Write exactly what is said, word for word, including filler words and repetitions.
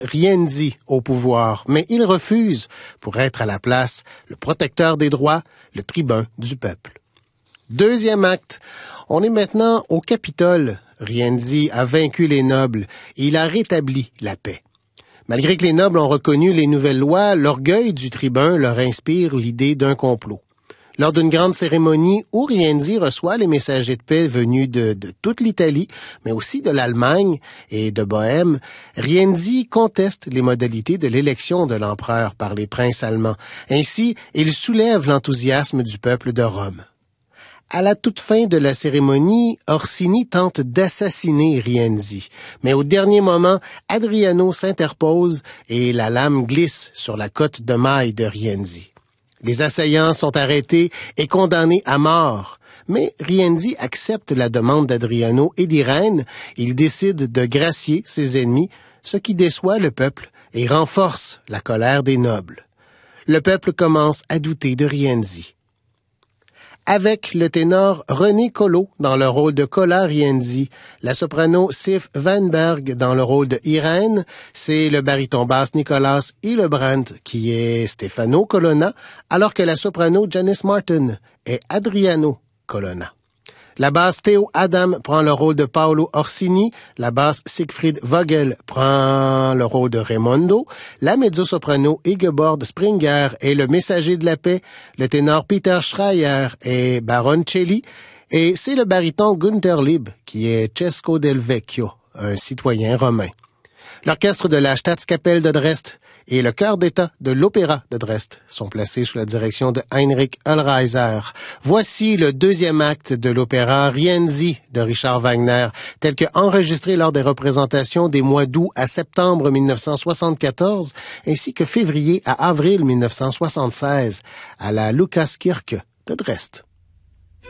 Rienzi au pouvoir, mais il refuse pour être à la place le protecteur des droits, le tribun du peuple. Deuxième acte, on est maintenant au Capitole. Rienzi a vaincu les nobles et il a rétabli la paix. Malgré que les nobles ont reconnu les nouvelles lois, l'orgueil du tribun leur inspire l'idée d'un complot. Lors d'une grande cérémonie où Rienzi reçoit les messagers de paix venus de, de toute l'Italie, mais aussi de l'Allemagne et de Bohême, Rienzi conteste les modalités de l'élection de l'empereur par les princes allemands. Ainsi, il soulève l'enthousiasme du peuple de Rome. À la toute fin de la cérémonie, Orsini tente d'assassiner Rienzi, mais au dernier moment, Adriano s'interpose et la lame glisse sur la cotte de maille de Rienzi. Les assaillants sont arrêtés et condamnés à mort, mais Rienzi accepte la demande d'Adriano et d'Irène. Il décide de gracier ses ennemis, ce qui déçoit le peuple et renforce la colère des nobles. Le peuple commence à douter de Rienzi. Avec le ténor René Collot dans le rôle de Cola Rienzi, la soprano Sif Weinberg dans le rôle de Irène, c'est le baryton basse Nicolas Hillebrand qui est Stefano Colonna, alors que la soprano Janice Martin est Adriano Colonna. La basse Théo Adam prend le rôle de Paolo Orsini, la basse Siegfried Vogel prend le rôle de Raimondo, la mezzo-soprano Ingeborg Springer est le messager de la paix, le ténor Peter Schreier est Baroncelli, et c'est le baryton Günther Lieb qui est Cesco del Vecchio, un citoyen romain. L'orchestre de la Staatskapelle de Dresde et le chœur d'État de l'Opéra de Dresde sont placés sous la direction de Heinrich Ohlreiser. Voici le deuxième acte de l'opéra Rienzi de Richard Wagner, tel que enregistré lors des représentations des mois d'août à septembre mille neuf cent soixante-quatorze, ainsi que février à avril mille neuf cent soixante-seize, à la Lukaskirche de Dresde.